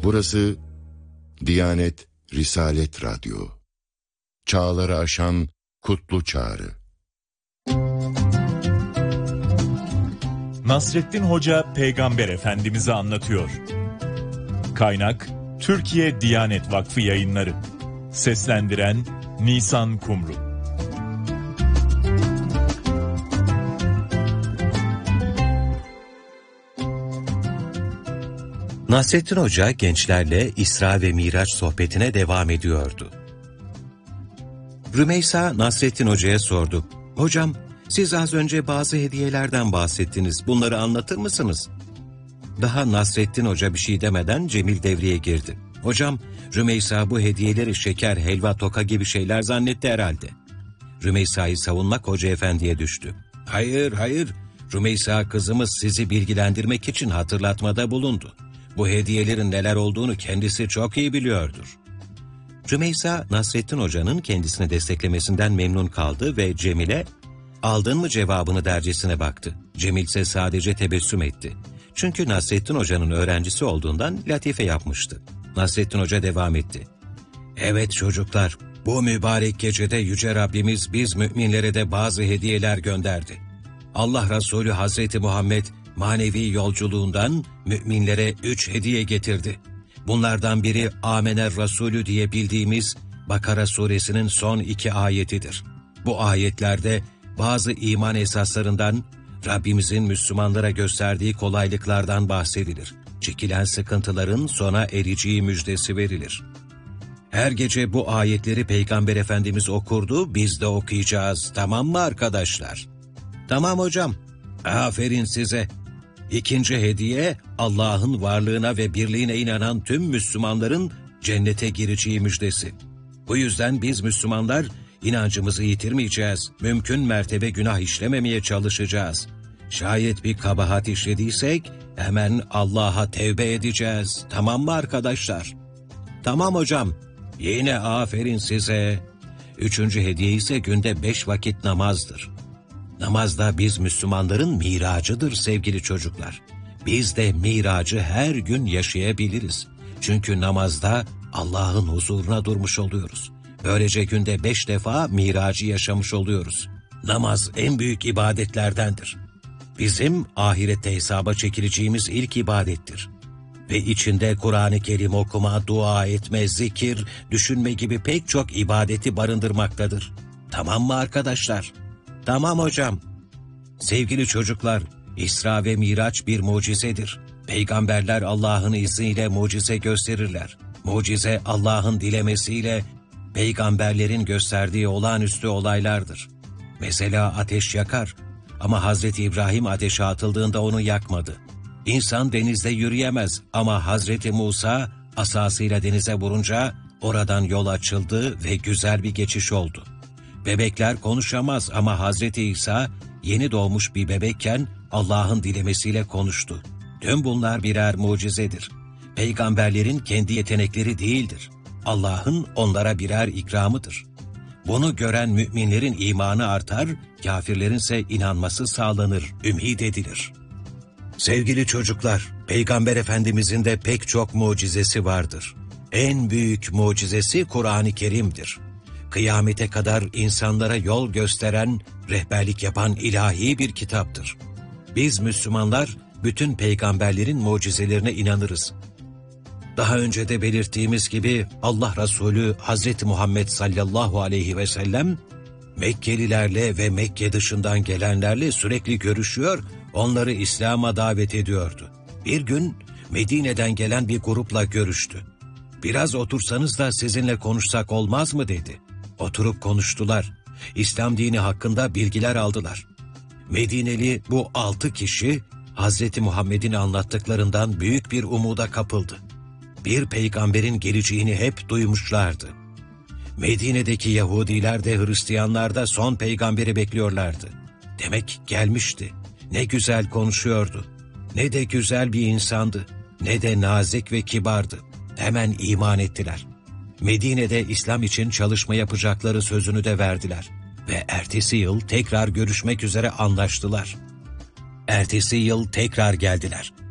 Burası Diyanet Risalet Radyo. Çağları aşan kutlu çağrı. Nasrettin Hoca Peygamber Efendimiz'i anlatıyor. Kaynak Türkiye Diyanet Vakfı Yayınları. Seslendiren Nisan Kumru. Nasrettin Hoca gençlerle İsra ve Miraç sohbetine devam ediyordu. Rümeysa Nasrettin Hoca'ya sordu. "Hocam, siz az önce bazı hediyelerden bahsettiniz. Bunları anlatır mısınız?" Daha Nasrettin Hoca bir şey demeden Cemil devreye girdi. "Hocam, Rümeysa bu hediyeleri şeker, helva, toka gibi şeyler zannetti herhalde." Rümeysa'yı savunmak Hoca Efendi'ye düştü. Hayır. Rümeysa kızımız sizi bilgilendirmek için hatırlatmada bulundu. Bu hediyelerin neler olduğunu kendisi çok iyi biliyordur." Rümeysa, Nasrettin Hoca'nın kendisini desteklemesinden memnun kaldı ve Cemil'e "Aldın mı cevabını?" dercesine baktı. Cemil ise sadece tebessüm etti. Çünkü Nasrettin Hoca'nın öğrencisi olduğundan latife yapmıştı. Nasrettin Hoca devam etti. "Evet çocuklar, bu mübarek gecede Yüce Rabbimiz biz müminlere de bazı hediyeler gönderdi. Allah Resulü Hazreti Muhammed manevi yolculuğundan müminlere 3 hediye getirdi. Bunlardan biri Amener Resulü diye bildiğimiz Bakara suresinin son 2 ayetidir. Bu ayetlerde bazı iman esaslarından, Rabbimizin Müslümanlara gösterdiği kolaylıklardan bahsedilir. Çekilen sıkıntıların sona ereceği müjdesi verilir. Her gece bu ayetleri Peygamber Efendimiz okurdu, biz de okuyacağız, tamam mı arkadaşlar?" "Tamam hocam." "Aferin size." İkinci hediye, Allah'ın varlığına ve birliğine inanan tüm Müslümanların cennete gireceği müjdesi. Bu yüzden biz Müslümanlar inancımızı yitirmeyeceğiz, mümkün mertebe günah işlememeye çalışacağız. Şayet bir kabahat işlediysek hemen Allah'a tevbe edeceğiz, tamam mı arkadaşlar? "Tamam hocam." "Yine aferin size." Üçüncü hediye ise günde 5 vakit namazdır. Namaz da biz Müslümanların miracıdır sevgili çocuklar. Biz de miracı her gün yaşayabiliriz. Çünkü namazda Allah'ın huzuruna durmuş oluyoruz. Böylece günde 5 defa miracı yaşamış oluyoruz. Namaz en büyük ibadetlerdendir. Bizim ahirette hesaba çekileceğimiz ilk ibadettir. Ve içinde Kur'an-ı Kerim okuma, dua etme, zikir, düşünme gibi pek çok ibadeti barındırmaktadır. Tamam mı arkadaşlar? "Tamam hocam." Sevgili çocuklar, İsra ve Miraç bir mucizedir. Peygamberler Allah'ın izniyle mucize gösterirler. Mucize Allah'ın dilemesiyle peygamberlerin gösterdiği olağanüstü olaylardır. Mesela ateş yakar ama Hazreti İbrahim ateşe atıldığında onu yakmadı. İnsan denizde yürüyemez ama Hazreti Musa asasıyla denize vurunca oradan yol açıldı ve güzel bir geçiş oldu. Bebekler konuşamaz ama Hazreti İsa yeni doğmuş bir bebekken Allah'ın dilemesiyle konuştu. Tüm bunlar birer mucizedir. Peygamberlerin kendi yetenekleri değildir. Allah'ın onlara birer ikramıdır. Bunu gören müminlerin imanı artar, kafirlerin ise inanması sağlanır, ümit edilir. Sevgili çocuklar, Peygamber Efendimizin de pek çok mucizesi vardır. En büyük mucizesi Kur'an-ı Kerim'dir. Kıyamete kadar insanlara yol gösteren, rehberlik yapan ilahi bir kitaptır. Biz Müslümanlar bütün peygamberlerin mucizelerine inanırız. Daha önce de belirttiğimiz gibi Allah Resulü Hazreti Muhammed sallallahu aleyhi ve sellem Mekkelilerle ve Mekke dışından gelenlerle sürekli görüşüyor, onları İslam'a davet ediyordu. Bir gün Medine'den gelen bir grupla görüştü. "Biraz otursanız da sizinle konuşsak olmaz mı?" dedi. Oturup konuştular. İslam dini hakkında bilgiler aldılar. Medineli bu 6 kişi Hazreti Muhammed'in anlattıklarından büyük bir umuda kapıldı. Bir peygamberin geleceğini hep duymuşlardı. Medine'deki Yahudiler de Hristiyanlar da son peygamberi bekliyorlardı. Demek gelmişti. Ne güzel konuşuyordu. Ne de güzel bir insandı. Ne de nazik ve kibardı. Hemen iman ettiler. Medine'de İslam için çalışma yapacakları sözünü de verdiler. Ve ertesi yıl tekrar görüşmek üzere anlaştılar. Ertesi yıl tekrar geldiler.